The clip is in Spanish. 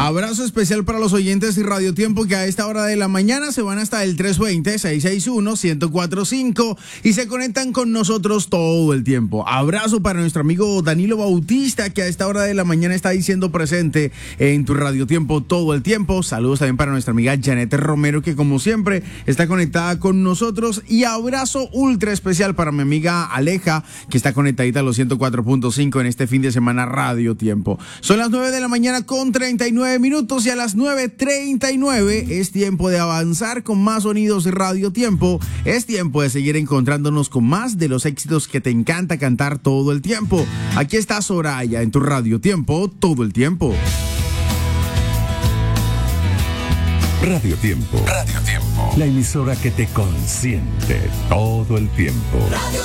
Abrazo especial para los oyentes y Radio Tiempo que a esta hora de la mañana se van hasta el 320-661-1045 y se conectan con nosotros todo el tiempo. Abrazo para nuestro amigo Danilo Bautista que a esta hora de la mañana está diciendo presente en tu Radio Tiempo todo el tiempo. Saludos también para nuestra amiga Janet Romero que como siempre está conectada con nosotros y abrazo ultra especial para mi amiga Aleja que está conectadita a los 104.5 en este fin de semana Radio Tiempo. Son las 9 de la mañana con 39 minutos y a las 9:39 es tiempo de avanzar con más sonidos de Radio Tiempo. Es tiempo de seguir encontrándonos con más de los éxitos que te encanta cantar todo el tiempo. Aquí está Soraya en tu Radio Tiempo todo el tiempo. Radio Tiempo. Radio Tiempo. La emisora que te consiente todo el tiempo. Radio